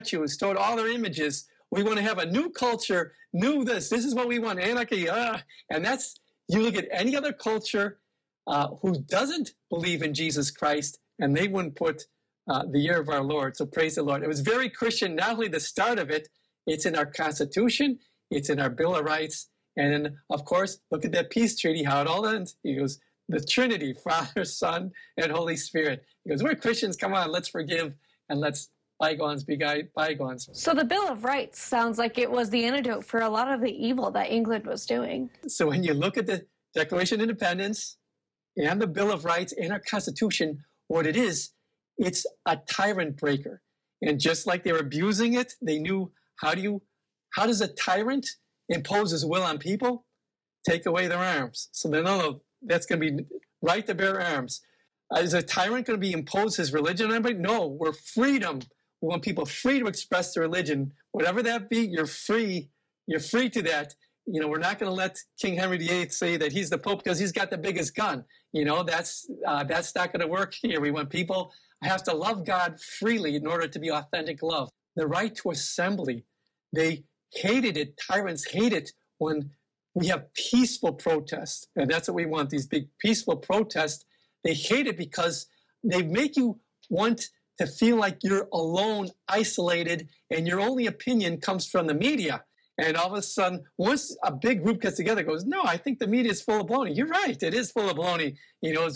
statues, stored all their images. We want to have a new culture, new this. This is what we want, anarchy. And that's, you look at any other culture who doesn't believe in Jesus Christ, and they wouldn't put the year of our Lord. So praise the Lord. It was very Christian, not only the start of it, it's in our Constitution, it's in our Bill of Rights, and then, of course, look at that peace treaty, how it all ends. He goes, the Trinity, Father, Son, and Holy Spirit. He goes, we're Christians, come on, let's forgive, and let's bygones be bygones. So the Bill of Rights sounds like it was the antidote for a lot of the evil that England was doing. So when you look at the Declaration of Independence and the Bill of Rights and our Constitution, what it is, it's a tyrant breaker. And just like they were abusing it, they knew how does a tyrant impose his will on people? Take away their arms. So they know that's going to be right to bear arms. Is a tyrant going to be impose his religion on everybody? No, we're freedom. We want people free to express their religion. Whatever that be, you're free. You're free to that. You know, we're not going to let King Henry VIII say that he's the Pope because he's got the biggest gun. You know, that's not going to work here. We want people have to love God freely in order to be authentic love. The right to assembly, they hated it. Tyrants hate it when we have peaceful protests. And that's what we want, these big peaceful protests. They hate it because they make you want to feel like you're alone, isolated, and your only opinion comes from the media. And all of a sudden, once a big group gets together, goes, no, I think the media is full of baloney. You're right, it is full of baloney. You know,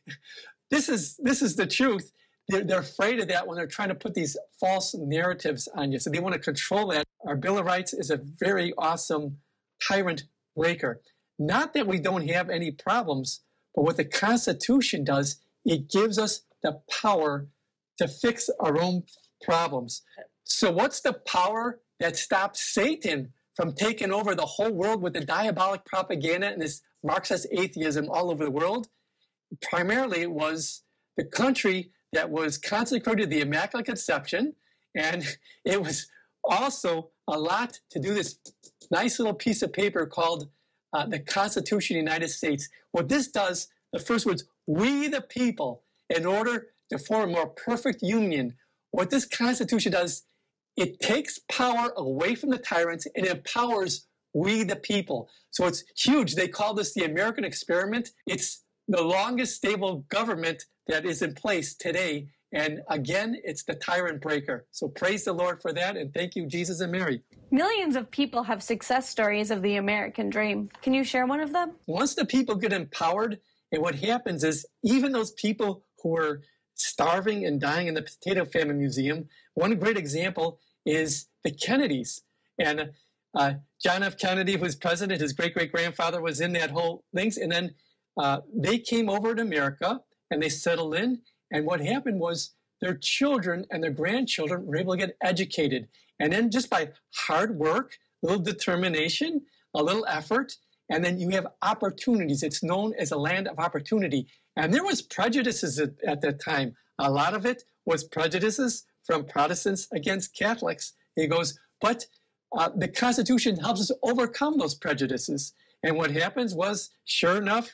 this is the truth. They're afraid of that when they're trying to put these false narratives on you. So they want to control that. Our Bill of Rights is a very awesome tyrant breaker. Not that we don't have any problems, but what the Constitution does, it gives us the power to fix our own problems. So what's the power that stops Satan from taking over the whole world with the diabolic propaganda and this Marxist atheism all over the world? Primarily, it was the country that was consecrated to the Immaculate Conception, and it was also a lot to do this nice little piece of paper called the Constitution of the United States. What this does, the first words, we the people, in order to form a more perfect union, what this Constitution does, it takes power away from the tyrants and empowers we the people. So it's huge. They call this the American experiment. It's the longest stable government that is in place today. And again, it's the tyrant breaker. So praise the Lord for that. And thank you, Jesus and Mary. Millions of people have success stories of the American dream. Can you share one of them? Once the people get empowered, and what happens is even those people who are starving and dying in the Potato Famine Museum, one great example is the Kennedys. And John F. Kennedy was president. His great-great-grandfather was in that whole things. And then they came over to America, and they settled in. And what happened was their children and their grandchildren were able to get educated. And then just by hard work, a little determination, a little effort, and then you have opportunities. It's known as a land of opportunity. And there was prejudices at that time. A lot of it was prejudices from Protestants against Catholics. He goes, but the Constitution helps us overcome those prejudices. And what happens was, sure enough,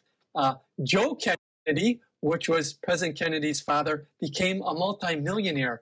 Joe Kennedy, which was President Kennedy's father, became a multimillionaire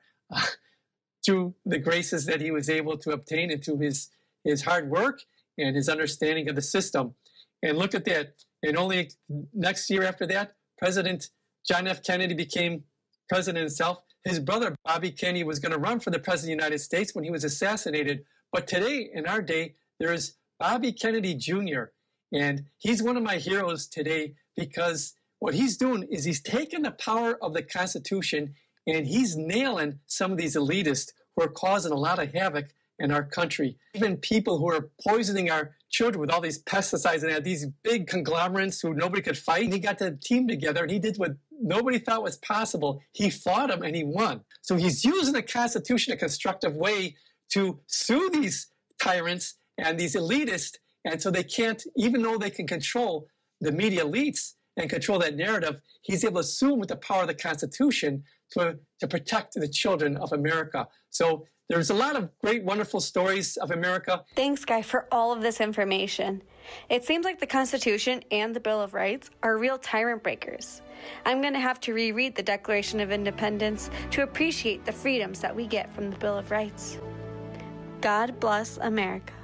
through the graces that he was able to obtain and through his hard work and his understanding of the system. And look at that. And only next year after that, President John F. Kennedy became president himself. His brother, Bobby Kennedy, was going to run for the president of the United States when he was assassinated. But today, in our day, there is Bobby Kennedy Jr., and he's one of my heroes today because what he's doing is he's taking the power of the Constitution and he's nailing some of these elitists who are causing a lot of havoc in our country. Even people who are poisoning our children with all these pesticides and these big conglomerates who nobody could fight. And he got the team together and he did what nobody thought was possible. He fought them and he won. So he's using the Constitution in a constructive way to sue these tyrants and these elitists. And so they can't, even though they can control the media elites and control that narrative, he's able to sue them with the power of the Constitution to protect the children of America. So there's a lot of great, wonderful stories of America. Thanks, Guy, for all of this information. It seems like the Constitution and the Bill of Rights are real tyrant breakers. I'm going to have to reread the Declaration of Independence to appreciate the freedoms that we get from the Bill of Rights. God bless America.